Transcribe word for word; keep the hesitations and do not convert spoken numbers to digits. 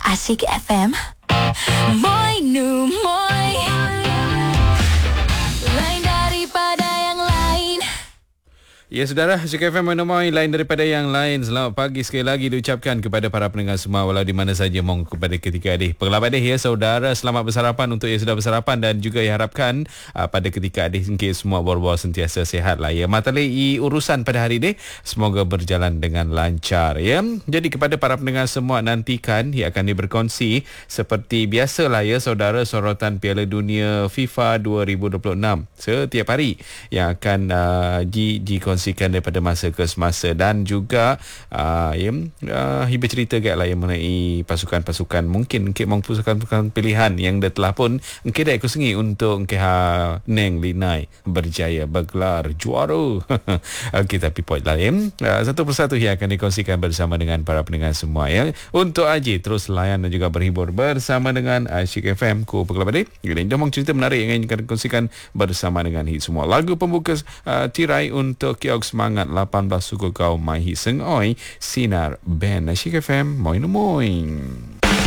Asyik F M. Moi nu moi. Lain daripada yang lain. Ya, saudara, Asyik F M menemui lain daripada yang lain. Selamat pagi sekali lagi diucapkan kepada para pendengar semua walau di mana saja mong kepada ketika adik. Pengalaman adik ya saudara, selamat bersarapan untuk yang sudah bersarapan dan juga ya harapkan uh, pada ketika adik mungkin semua bor-bor sentiasa sihat lah ya. Matalai urusan pada hari ini semoga berjalan dengan lancar ya. Jadi kepada para pendengar semua nantikan ia akan diberkongsi seperti biasalah ya saudara, sorotan Piala Dunia FIFA dua ribu dua puluh enam setiap hari yang akan uh, di, di kongsikan daripada masa ke semasa dan juga uh, ya, uh, hibah cerita kat lah yang mengenai pasukan-pasukan mungkin mungkin mong pasukan-pasukan pilihan yang dah telah pun mungkin dah ikut sengi untuk mungkin ha Neng Linai berjaya bergelar juara. Okey, tapi point lah ya. Uh, satu persatu yang akan dikongsikan bersama dengan para pendengar semua ya. Untuk Aji terus layan dan juga berhibur bersama dengan Asyik F M ku Pekelabadi. Ini dah mong cerita menarik yang ingin dikongsikan bersama dengan hit semua. Lagu pembuka uh, tirai untuk Kiok Semangat lapan belas suku kau Mai Seng Oi Sinar Band Asyik F M. Moin moin.